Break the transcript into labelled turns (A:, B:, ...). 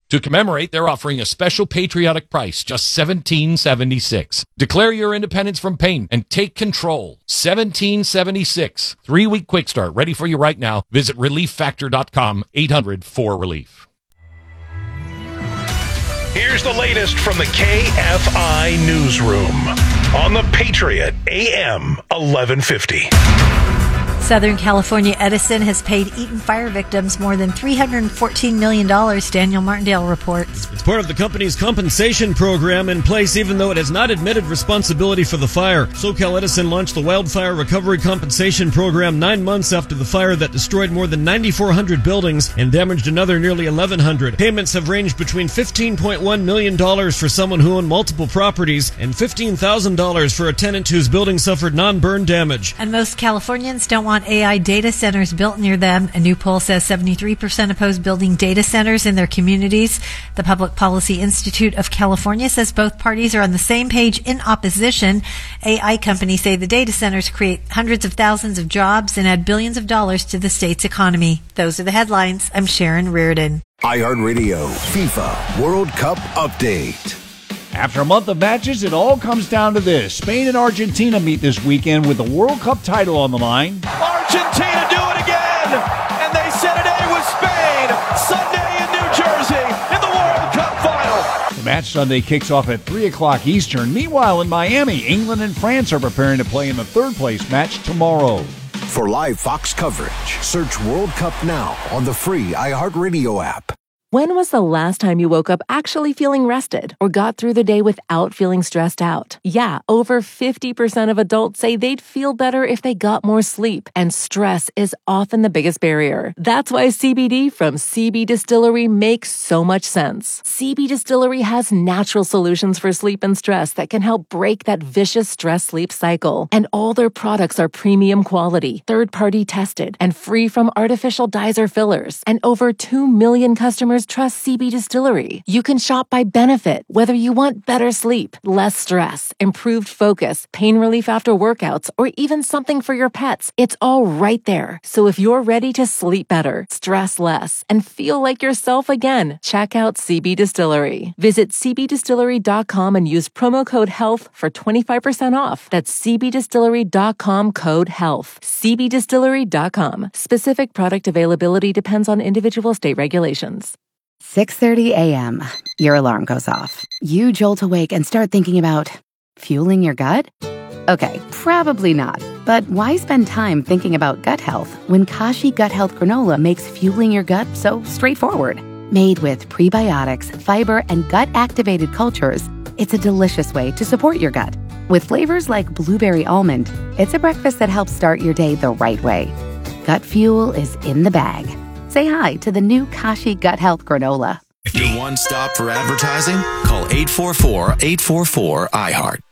A: To commemorate, they're offering a special patriotic price, just $17.76. Declare your independence from pain and take control. $17.76. 3-week quick start, ready for you right now. Visit ReliefFactor.com, 800-4RELIEF.
B: Here's the latest from the KFI Newsroom on the Patriot AM 1150.
C: Southern California Edison has paid Eaton fire victims more than $314 million, Daniel Martindale reports.
D: It's part of the company's compensation program in place even though it has not admitted responsibility for the fire. SoCal Edison launched the Wildfire Recovery Compensation Program 9 months after the fire that destroyed more than 9,400 buildings and damaged another nearly 1,100. Payments have ranged between $15.1 million for someone who owned multiple properties and $15,000 for a tenant whose building suffered non-burn damage.
C: And most Californians don't want AI data centers built near them. A new poll says 73% oppose building data centers in their communities. The Public Policy Institute of California says both parties are on the same page in opposition. AI companies say the data centers create hundreds of thousands of jobs and add billions of dollars to the state's economy. Those are the headlines. I'm Sharon Reardon.
E: iHeartRadio FIFA World Cup Update.
F: After a month of matches, it all comes down to this. Spain and Argentina meet this weekend with the World Cup title on the line.
G: Argentina do it again, and they set it A with Spain, Sunday in New Jersey in the World Cup final.
F: The match Sunday kicks off at 3 o'clock Eastern. Meanwhile, in Miami, England and France are preparing to play in the third-place match tomorrow.
E: For live Fox coverage, search World Cup now on the free iHeartRadio app.
H: When was the last time you woke up actually feeling rested or got through the day without feeling stressed out? Yeah, over 50% of adults say they'd feel better if they got more sleep, and stress is often the biggest barrier. That's why CBD from CB Distillery makes so much sense. CB Distillery has natural solutions for sleep and stress that can help break that vicious stress-sleep cycle. And all their products are premium quality, third-party tested, and free from artificial dyes or fillers. And over 2 million customers trust CB Distillery. You can shop by benefit, whether you want better sleep, less stress, improved focus, pain relief after workouts, or even something for your pets. It's all right there. So if you're ready to sleep better, stress less, and feel like yourself again, check out CB Distillery. Visit cbdistillery.com and use promo code HEALTH for 25% off. That's cbdistillery.com code HEALTH. cbdistillery.com. Specific product availability depends on individual state regulations.
I: 6:30 a.m. Your alarm goes off. You jolt awake and start thinking about fueling your gut? Okay, probably not. But why spend time thinking about gut health when Kashi Gut Health Granola makes fueling your gut so straightforward? Made with prebiotics, fiber, and gut-activated cultures, it's a delicious way to support your gut. With flavors like blueberry almond, it's a breakfast that helps start your day the right way. Gut fuel is in the bag. Say hi to the new Kashi Gut Health Granola.
J: Your one stop for advertising? Call 844-844-iHeart.